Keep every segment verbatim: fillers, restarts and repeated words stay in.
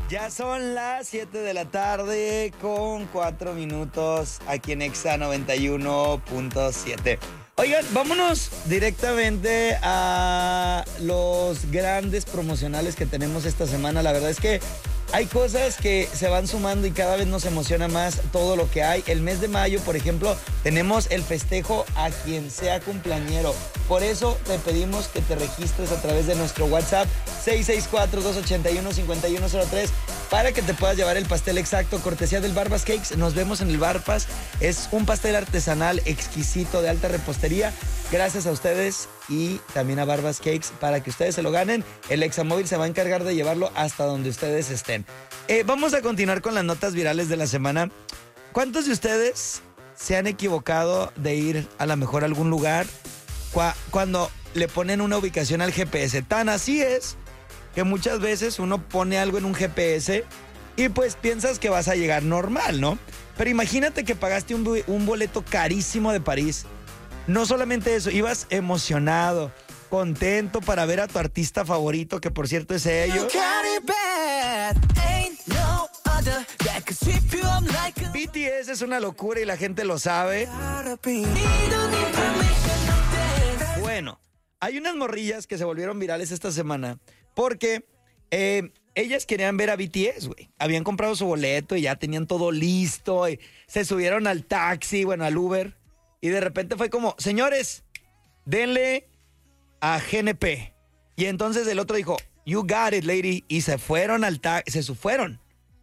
Ya son las siete de la tarde con cuatro minutos aquí en Exa noventa y uno punto siete. Oigan, vámonos directamente a los grandes promocionales que tenemos esta semana. La verdad es que hay cosas que se van sumando y cada vez nos emociona más todo lo que hay. El mes de mayo, por ejemplo, tenemos el festejo a quien sea cumpleañero. Por eso te pedimos que te registres a través de nuestro WhatsApp seis seis cuatro, dos ocho uno, cinco uno cero tres para que te puedas llevar el pastel exacto, cortesía del Barbas Cakes. Nos vemos en el Barbas. Es un pastel artesanal exquisito de alta repostería. Gracias a ustedes y también a Barbas Cakes para que ustedes se lo ganen. El Examóvil se va a encargar de llevarlo hasta donde ustedes estén. Eh, vamos a continuar con las notas virales de la semana. ¿Cuántos de ustedes se han equivocado de ir a lo mejor a algún lugar cuando le ponen una ubicación al G P S? Tan así es que muchas veces uno pone algo en un G P S y pues piensas que vas a llegar normal, ¿no? Pero imagínate que pagaste un, un boleto carísimo de París. No solamente eso, ibas emocionado, contento para ver a tu artista favorito, que por cierto es ellos. B T S es una locura y la gente lo sabe. Bueno, hay unas morrillas que se volvieron virales esta semana porque eh, ellas querían ver a B T S, güey. Habían comprado su boleto y ya tenían todo listo. Y se subieron al taxi, bueno, al Uber. Y de repente fue como, señores, denle a G N P. Y entonces el otro dijo, you got it, lady. Y se fueron al taxi, se fueron.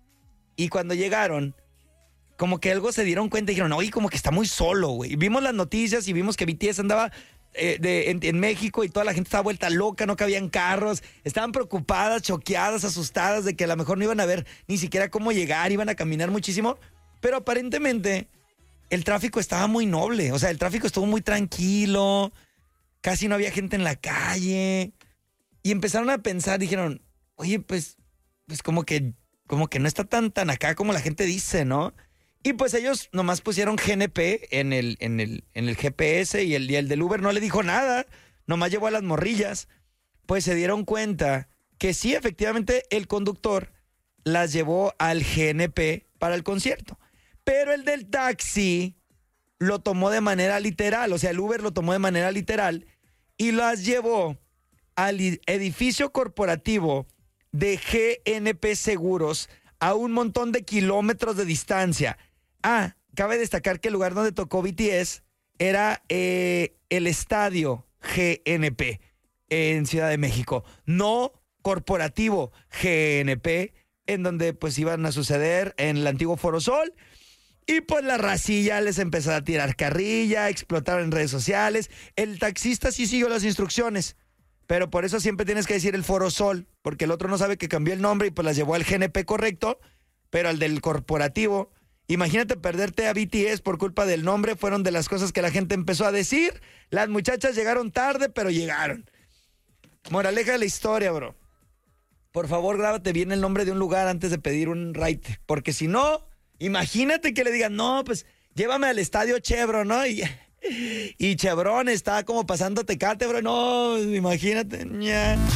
Y cuando llegaron, como que algo se dieron cuenta y dijeron, oye, como que está muy solo, güey. Vimos las noticias y vimos que B T S andaba eh, de, en, en México y toda la gente estaba vuelta loca, no cabían carros. Estaban preocupadas, choqueadas, asustadas de que a lo mejor no iban a ver ni siquiera cómo llegar, iban a caminar muchísimo. Pero aparentemente el tráfico estaba muy noble. O sea, el tráfico estuvo muy tranquilo, casi no había gente en la calle. Y empezaron a pensar, dijeron, oye, pues, pues como que, como que no está tan, tan acá como la gente dice, ¿no? Y pues ellos nomás pusieron G N P en el, en el, en el G P S y el, y el del Uber no le dijo nada, nomás llevó a las morrillas. Pues se dieron cuenta que sí, efectivamente, el conductor las llevó al G N P para el concierto. Pero el del taxi lo tomó de manera literal, o sea, el Uber lo tomó de manera literal y las llevó al edificio corporativo de G N P Seguros a un montón de kilómetros de distancia. Ah, cabe destacar que el lugar donde tocó B T S era eh, el estadio G N P en Ciudad de México, no corporativo G N P, en donde pues iban a suceder en el antiguo Foro Sol. Y pues la racilla les empezó a tirar carrilla, explotaron en redes sociales. El taxista sí siguió las instrucciones, pero por eso siempre tienes que decir el Foro Sol, porque el otro no sabe que cambió el nombre y pues las llevó al G N P correcto, pero al del corporativo. Imagínate perderte a B T S por culpa del nombre, fueron de las cosas que la gente empezó a decir. Las muchachas llegaron tarde, pero llegaron. Moraleja de la historia, bro. Por favor, grábate bien el nombre de un lugar antes de pedir un ride, porque si no, imagínate que le digan, no, pues llévame al estadio Chevron, ¿no? Y, y Chevron está como pasando Tecate, bro. No, imagínate. Ya.